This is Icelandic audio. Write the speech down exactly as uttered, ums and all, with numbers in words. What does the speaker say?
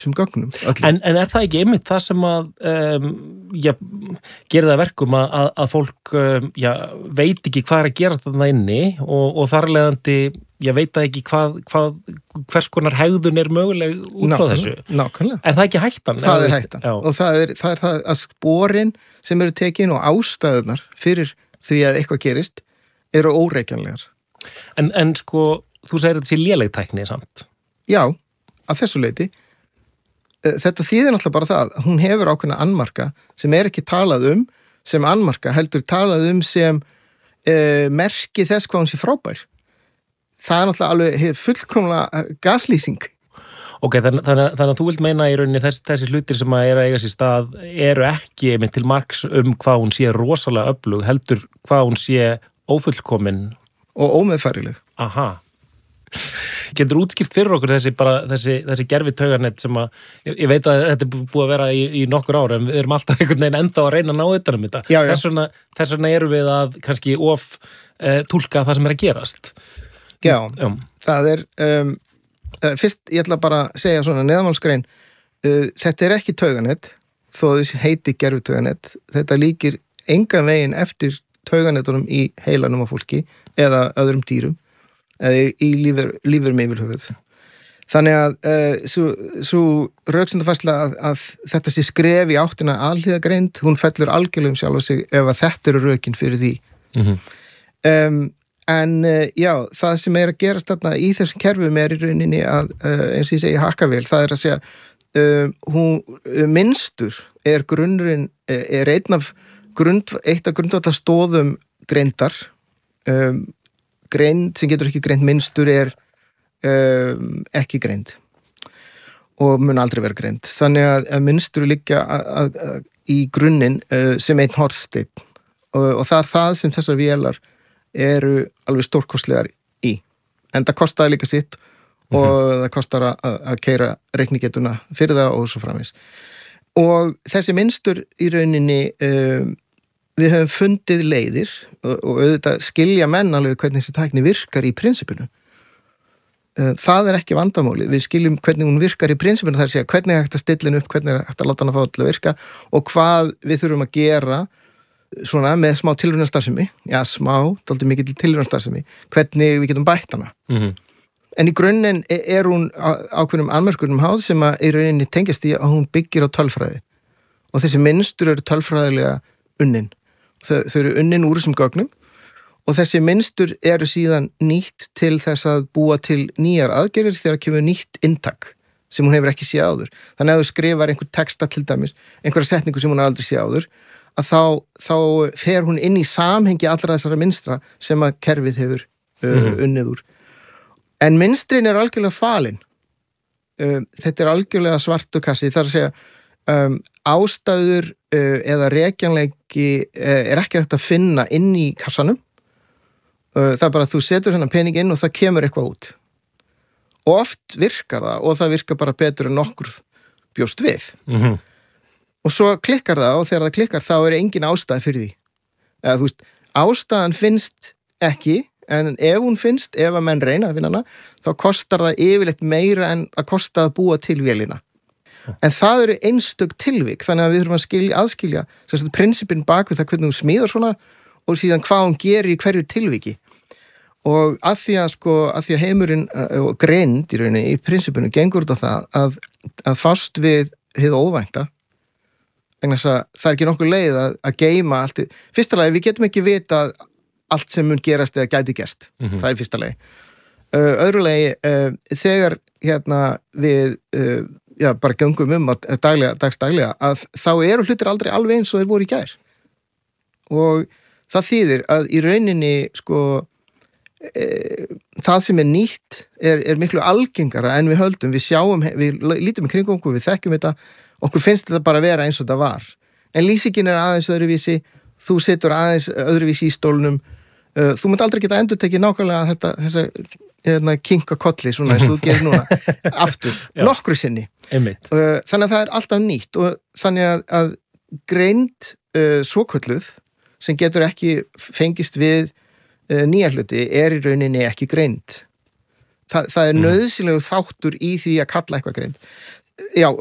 sem gögnum. En, en er það ekki einmitt það sem að um, já, gera það verkum að, að, að fólk um, já, veit ekki hvað er að gerast þarna inni og, og þar leiðandi ég veit ekki hvað, hvað hvers konar hegðun er möguleg út frá þessu. Nákvæmlega. Er það ekki hættan? Það er hættan. Já. Og það er, það er það að sporin sem eru tekin og ástæðunar fyrir því að eitthvað gerist eru óreikjanlegar. En, en sko, þú segir að þetta sé léleg tækni samt? Já, að þessu leyti. Þetta þýðir náttúrulega bara það að hún hefur ákveðna annmarka sem er ekki talað um sem annmarka, heldur talað um sem uh, merki þess hvað hún sé frábær. Það er náttúrulega alveg fullkomlega gaslýsing. Ok, þannig, þannig, þannig að þú vilt meina í rauninni þess, þessi hlutir sem að er að eiga sér stað eru ekki einmitt til marks um hvað hún sé rosalega öflug, heldur hvað hún sé ófullkomin og ómeðfærileg. Aha. Getur útskýrt fyrir okkur þessi, bara, þessi, þessi gerfi taugarnet sem að, ég, ég veit að þetta er búið að vera í, í nokkur ára en við erum alltaf einhvern veginn ennþá að reyna að ná utan um þetta. Já, já. Þess vegna, þess vegna erum við að kannski of uh, túlka það sem er að gerast. Já, já. Það er, um, uh, fyrst ég ætla bara að segja svona neðanmálsgrein, uh, þetta er ekki taugarnet, þó þessi heiti gerfi taugarnet, þetta líkir engan veginn eftir taugarnetunum í heilanum á fólki eða öðrum dýrum, eða í lífur, lífurum yfir höfuð. Þannig að uh, svo, svo röksemdafærsla að, að þetta sé skref í áttina alhliðagreind, hún fellur algjörlega um sjálfa sig ef að þetta eru rökin fyrir því. Mm-hmm. um, en uh, já, það sem er að gerast þarna í þessum kerfum er í rauninni að, uh, eins og ég segi hakkavél, það er að segja, uh, hún uh, minnstur er grunnurinn, uh, er einn af grund, eitt af grundvallarstóðum greindar, um, greind sem getur ekki greind minnstur er um, ekki greind og mun aldrei vera greind. Þannig að, að minnstur liggja að, að, að, í grunninn uh, sem einn hornsteinn og, og það er það sem þessar vélar eru alveg stórkostlegar í. En það kostaði líka sitt og mm-hmm. það kostar að, að keyra reiknigetuna fyrir það og svo framvegis. Og þessi minnstur í rauninni um, við höfum fundið leiðir og, og auðvitað skilja menn alveg hvernig þessi tækni virkar í prinsipinu. Það er ekki vandamáli. Við skiljum hvernig hún virkar í prinsipinu, það er að segja hvernig er hægt að stilla henni upp, hvernig er hægt að láta hann að fá til að virka og hvað við þurfum að gera svona með smá tilraunastarfsemi, já smá, dálítið mikið tilraunastarfsemi, hvernig við getum bætt hana. Mm-hmm. En í grunninn er hún ákveðnum anmörkunum háð sem að í rauninni tengjast í að hún byggir á tölfræði og þessi minnstur eru tölfræðilega unnin. Þau, þau eru unnin úr þessum gögnum og þessi minnstur eru síðan nýtt til þess að búa til nýjar aðgerðir þegar kemur nýtt inntak sem hún hefur ekki séð áður. Þannig að þú skrifar einhver texta til dæmis, einhverja setningu sem hún aldrei séð áður, að þá, þá fer hún inn í samhengi allra þessara minnstra sem að kerfið hefur uh, mm-hmm. unnið úr. En minnstrin er algjörlega falin. Uh, þetta er algjörlega svartur kassi, það er að segja Um, ástæður uh, eða rekjanleiki uh, er ekki hægt að finna inn í kassanum uh, það er bara að þú setur hennar pening inn og það kemur eitthvað út og oft virkar það og það virkar bara betur en nokkur bjóst við mm-hmm. og svo klikkar það og þegar það klikkar þá er engin ástæð fyrir því eða þú veist, ástæðan finnst ekki en ef hún finnst, ef að menn reyna að finna hana þá kostar það yfirleitt meira en að kosta að búa til vélina. En það eru einstök tilvik, þannig að við þurfum að skilja, aðskilja sem prinsipin bak við það hvernig hún smíðar svona og síðan hvað hún gerir í hverju tilviki. Og að því að, sko, að, því að heimurinn og greind í rauninni í prinsipinu gengur út á það að, að fást við hið óvænta, vegna þess að það er ekki nokkuð leið að, að geyma allt. Fyrsta lagi, við getum ekki vita allt sem mun gerast eða gæti gerst. Mm-hmm. Það er fyrsta lagi. Uh, öðru lagi, uh, þegar hérna við... Uh, já, bara göngum um að daglega, dagsdaglega, að þá eru hlutir aldrei alveg eins og þeir voru í gær. Og það þýðir að í rauninni, sko, e, það sem er nýtt er, er miklu algengara en við höldum, við sjáum, við lítum í kringum okkur, við þekkjum þetta, okkur finnst þetta bara að vera eins og þetta var. En lýsingin er aðeins öðruvísi, þú situr aðeins öðruvísi í stólnum, þú munt aldrei geta endurtekið nákvæmlega þetta, þessa, hérna, kinka kolli, svona eins og þú gerir núna aftur, nokkru sinni. Einmitt. Þannig að það er alltaf nýtt og þannig að, að greind uh, svokölluð sem getur ekki fengist við uh, nýja hluti er í rauninni ekki greind. Þa, það er mm. nauðsynlegur þáttur í því að kalla eitthvað greind. já,